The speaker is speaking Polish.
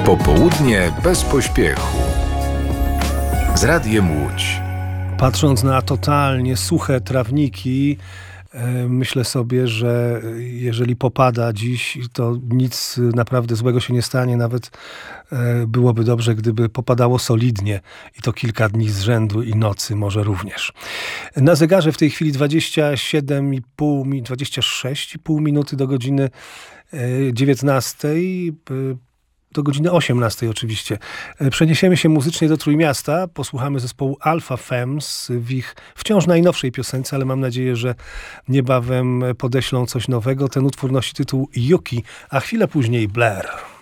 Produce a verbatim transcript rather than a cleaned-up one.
Popołudnie bez pośpiechu. Z Radiem Łódź. Patrząc na totalnie suche trawniki, myślę sobie, że jeżeli popada dziś, to nic naprawdę złego się nie stanie. Nawet byłoby dobrze, gdyby popadało solidnie i to kilka dni z rzędu i nocy może również. Na zegarze w tej chwili dwadzieścia siedem i pół, dwadzieścia sześć i pół minuty do godziny dziewiętnastej. Do godziny osiemnastej oczywiście. Przeniesiemy się muzycznie do Trójmiasta. Posłuchamy zespołu Alpha Femmes w ich wciąż najnowszej piosence, ale mam nadzieję, że niebawem podeślą coś nowego. Ten utwór nosi tytuł Yuki, a chwilę później Blair.